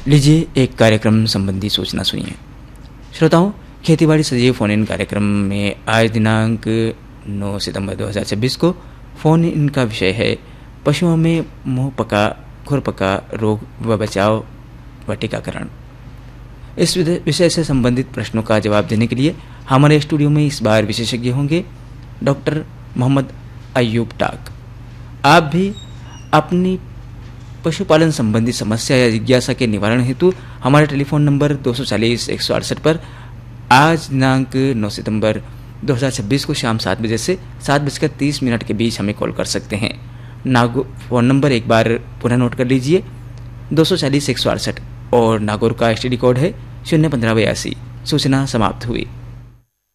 लीजिए एक कार्यक्रम संबंधी सूचना सुनिए। श्रोताओं, खेतीबाड़ी सजीव फोन इन कार्यक्रम में आज दिनांक 9 सितंबर 2026 को फोन इन का विषय है पशुओं में मुंह पका खुरपका रोग व बचाव व टीकाकरण। इस विषय से संबंधित प्रश्नों का जवाब देने के लिए हमारे स्टूडियो में इस बार विशेषज्ञ होंगे डॉक्टर मोहम्मद अय्यूब टाक। आप भी अपनी पशुपालन संबंधी समस्या या जिज्ञासा के निवारण हेतु हमारे टेलीफोन नंबर 240-168 पर आज दिनांक 9 सितंबर 2026 को शाम 7 बजे से 7:30 के बीच हमें कॉल कर सकते हैं। फोन नंबर एक बार पुनः नोट कर लीजिए, 240-168 और नागौर का STD कोड है 01582। सूचना समाप्त हुई।